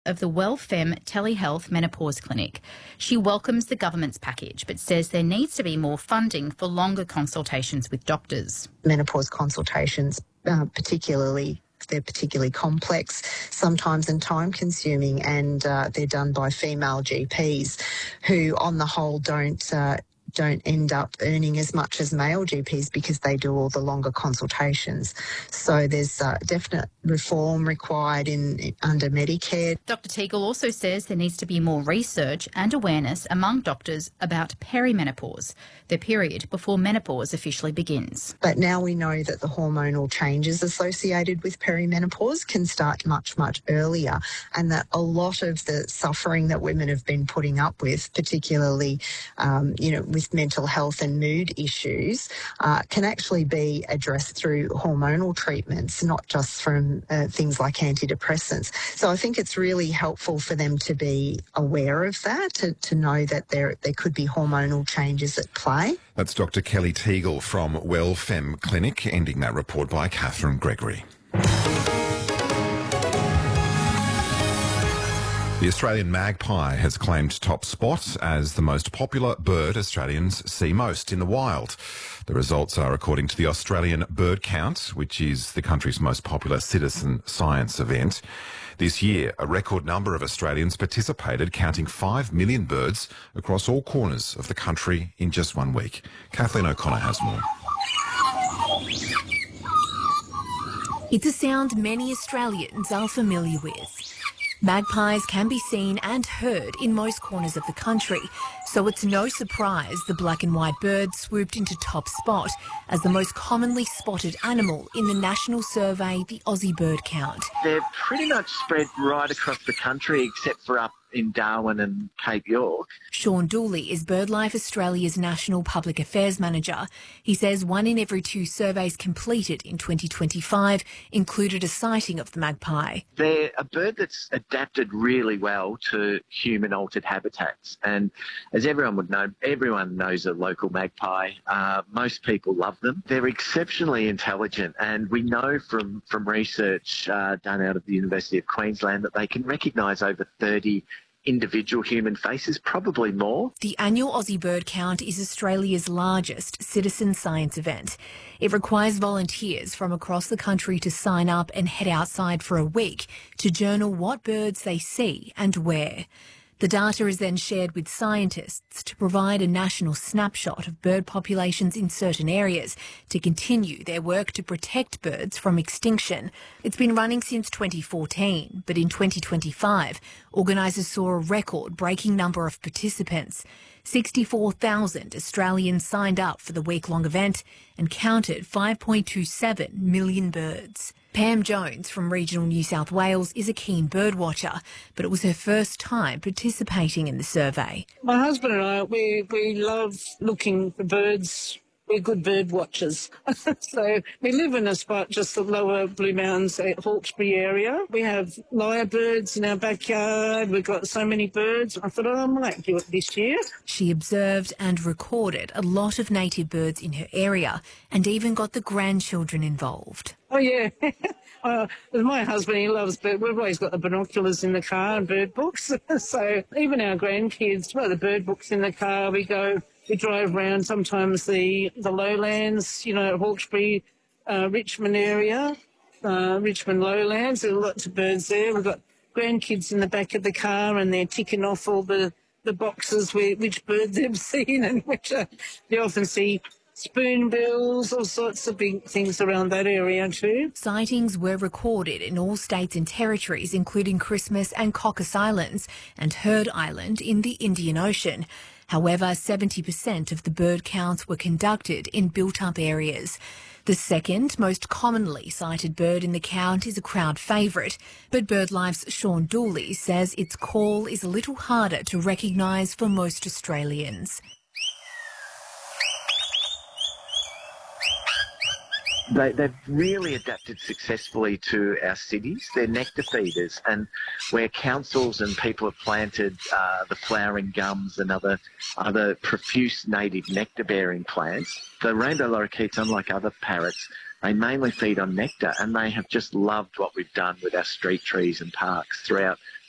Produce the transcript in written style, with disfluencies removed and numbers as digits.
of the WellFem Telehealth Menopause Clinic. She welcomes the government's package but says there needs to be more funding for longer consultations with doctors. Menopause consultations, particularly if they're particularly complex sometimes and time-consuming, and they're done by female GPs who, on the whole, don't end up earning as much as male GPs because they do all the longer consultations. So there's definite reform required under Medicare. Dr Teagle also says there needs to be more research and awareness among doctors about perimenopause, the period before menopause officially begins. But now we know that the hormonal changes associated with perimenopause can start much, much earlier, and that a lot of the suffering that women have been putting up with, particularly, with mental health and mood issues, can actually be addressed through hormonal treatments, not just from things like antidepressants. So I think it's really helpful for them to be aware of that, to know that there could be hormonal changes at play. That's Dr Kelly Teagle from WellFem Clinic, ending that report by Catherine Gregory. The Australian magpie has claimed top spot as the most popular bird Australians see most in the wild. The results are according to the Australian Bird Count, which is the country's most popular citizen science event. This year, a record number of Australians participated, counting 5 million birds across all corners of the country in just 1 week. Kathleen O'Connor has more. It's a sound many Australians are familiar with. Magpies can be seen and heard in most corners of the country, so it's no surprise the black and white bird swooped into top spot as the most commonly spotted animal in the national survey, the Aussie Bird Count. They're pretty much spread right across the country except for up in Darwin and Cape York. Sean Dooley is BirdLife Australia's National Public Affairs Manager. He says 1 in every 2 surveys completed in 2025 included a sighting of the magpie. They're a bird that's adapted really well to human-altered habitats, and as everyone would know, everyone knows a local magpie. Most people love them. They're exceptionally intelligent, and we know from research done out of the University of Queensland that they can recognise over 30 individual human faces, probably more. The annual Aussie Bird Count is Australia's largest citizen science event. It requires volunteers from across the country to sign up and head outside for a week to journal what birds they see and where. The data is then shared with scientists to provide a national snapshot of bird populations in certain areas to continue their work to protect birds from extinction. It's been running since 2014, but in 2025, organisers saw a record-breaking number of participants. 64,000 Australians signed up for the week-long event and counted 5.27 million birds. Pam Jones from regional New South Wales is a keen bird watcher, but it was her first time participating in the survey. My husband and I, we love looking for birds. We're good bird watchers. So we live in a spot just the lower Blue Mountains at Hawkesbury area. We have lyrebirds in our backyard. We've got so many birds. I thought, I might do it this year. She observed and recorded a lot of native birds in her area and even got the grandchildren involved. Oh, yeah. My husband, he loves birds. We've always got the binoculars in the car and bird books. So even our grandkids, the bird books in the car, we drive around sometimes the lowlands, Hawkesbury, Richmond area, Richmond lowlands. There are lots of birds there. We've got grandkids in the back of the car and they're ticking off all the boxes which bird they've seen and which they often see spoonbills, all sorts of big things around that area too. Sightings were recorded in all states and territories, including Christmas and Cocos Islands and Heard Island in the Indian Ocean. However, 70% of the bird counts were conducted in built-up areas. The second most commonly sighted bird in the count is a crowd favourite, but BirdLife's Sean Dooley says its call is a little harder to recognise for most Australians. They've really adapted successfully to our cities. They're nectar feeders, and where councils and people have planted the flowering gums and other profuse native nectar-bearing plants, the rainbow lorikeets, unlike other parrots, they mainly feed on nectar, and they have just loved what we've done with our street trees and parks throughout